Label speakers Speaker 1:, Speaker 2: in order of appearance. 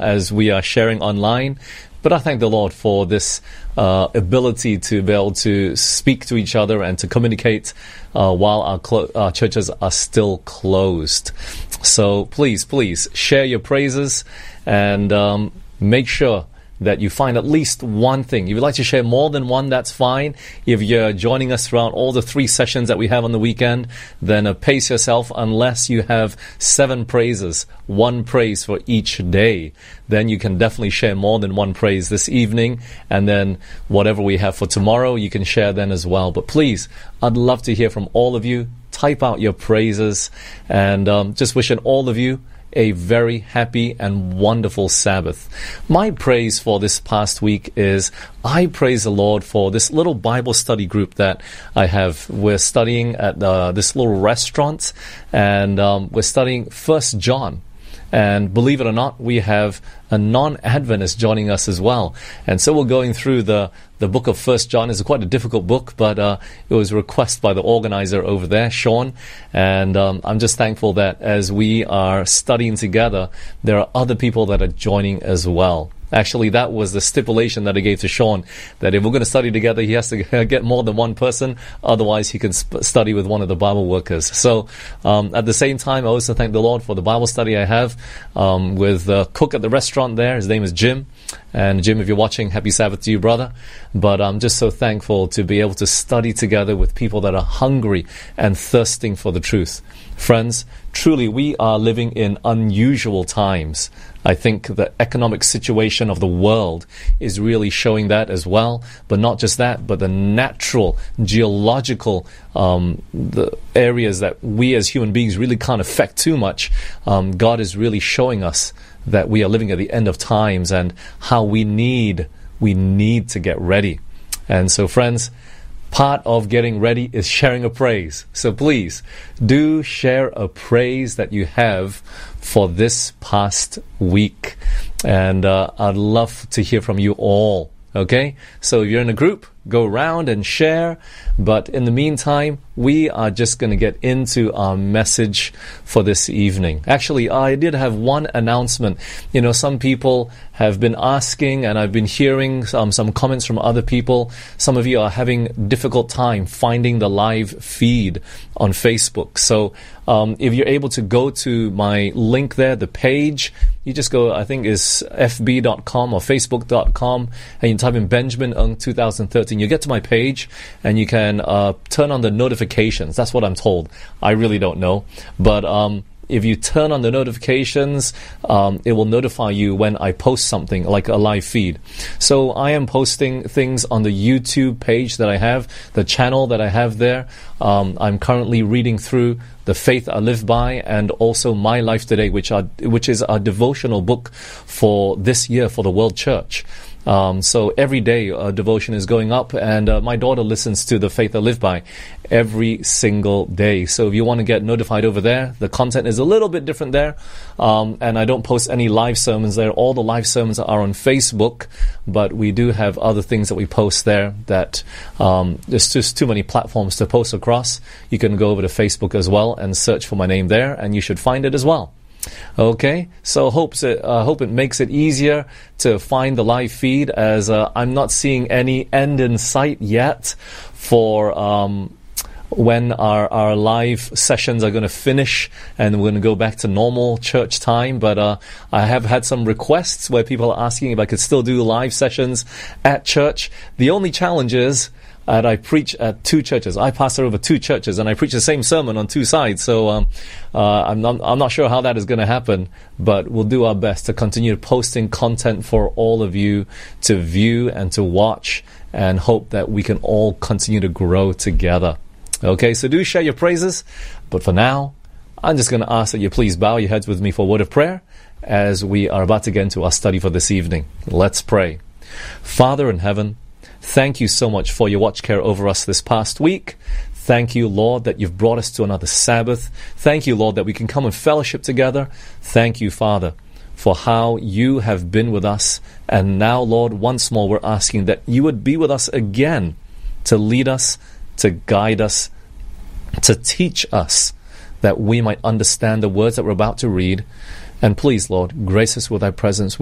Speaker 1: as we are sharing online. But I thank the Lord for this ability to be able to speak to each other and to communicate while our churches are still closed. So please share your praises and make sure that you find at least one thing. If you'd like to share more than one, that's fine. If you're joining us throughout all the 3 sessions that we have on the weekend, then pace yourself unless you have 7 praises, 1 praise for each day. Then you can definitely share more than 1 praise this evening, and then whatever we have for tomorrow, you can share then as well. But please, I'd love to hear from all of you. Type out your praises, and just wishing all of you a very happy and wonderful Sabbath. My praise for this past week is I praise the Lord for this little Bible study group that I have. We're studying at this little restaurant, and we're studying 1 John. And believe it or not, we have a non-Adventist joining us as well. And so we're going through the book of 1 John. It's quite a difficult book, but it was a request by the organizer over there, Sean. And I'm just thankful that as we are studying together, there are other people that are joining as well. Actually, that was the stipulation that I gave to Sean, that if we're going to study together, he has to get more than one person. Otherwise, he can study with one of the Bible workers. So, at the same time, I also thank the Lord for the Bible study I have with the cook at the restaurant there. His name is Jim. And Jim, if you're watching, happy Sabbath to you, brother. But I'm just so thankful to be able to study together with people that are hungry and thirsting for the truth. Friends, truly, we are living in unusual times. I think the economic situation of the world is really showing that as well. But not just that, but the natural, geological the areas that we as human beings really can't affect too much. God is really showing us that we are living at the end of times and how we need to get ready. And so, friends, part of getting ready is sharing a praise. So please, do share a praise that you have for this past week. And I'd love to hear from you all. Okay? So if you're in a group, go around and share. But in the meantime, we are just going to get into our message for this evening. Actually, I did have one announcement. You know, some people have been asking, and I've been hearing some comments from other people. Some of you are having difficult time finding the live feed on Facebook. So if you're able to go to my link there, the page, you just go, I think it's fb.com or facebook.com, and you type in Benjamin Ng 2013. You get to my page, and you can turn on the notifications. That's what I'm told. I really don't know. But if you turn on the notifications, it will notify you when I post something like a live feed. So I am posting things on the YouTube page that I have, the channel that I have there. I'm currently reading through The Faith I Live By and also My Life Today, which is a devotional book for this year for the World Church. So every day a devotion is going up, and my daughter listens to The Faith I Live By every single day. So if you want to get notified over there, the content is a little bit different there, and I don't post any live sermons there. All the live sermons are on Facebook, but we do have other things that we post there that there's just too many platforms to post across. You can go over to Facebook as well and search for my name there, and you should find it as well. Okay, so hope it makes it easier to find the live feed, as I'm not seeing any end in sight yet for when our live sessions are going to finish and we're going to go back to normal church time. But I have had some requests where people are asking if I could still do live sessions at church. The only challenge is that I preach at 2 churches. I pastor over 2 churches, and I preach the same sermon on 2 sides. So I'm not sure how that is going to happen, but we'll do our best to continue posting content for all of you to view and to watch, and hope that we can all continue to grow together. Okay, so do share your praises. But for now, I'm just going to ask that you please bow your heads with me for a word of prayer as we are about to get into our study for this evening. Let's pray. Father in heaven, thank you so much for your watch care over us this past week. Thank you, Lord, that you've brought us to another Sabbath. Thank you, Lord, that we can come and fellowship together. Thank you, Father, for how you have been with us. And now, Lord, once more we're asking that you would be with us again to lead us, to guide us, to teach us, that we might understand the words that we're about to read. And please, Lord, grace us with thy presence.